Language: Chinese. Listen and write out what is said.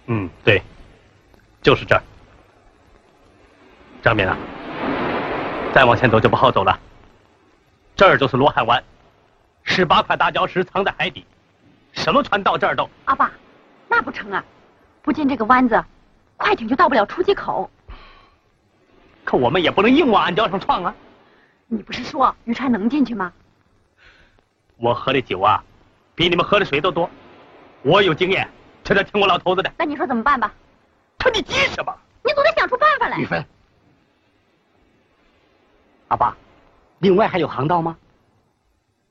嗯，对，就是这儿。张明啊，再往前走就不好走了。这儿就是罗汉湾，18块大礁石藏在海底，什么船到这儿都…… 阿爸，那不成啊！不进这个湾子，快艇就到不了出气口。 可我们也不能硬往暗礁上撞啊！ 你不是说渔船能进去吗？ 我喝的酒啊，比你们喝的水都多，我有经验，这得听我老头子的。 那你说怎么办吧？ 可你急什么？ 你总得想出办法来。 玉芬，阿爸，另外还有航道吗？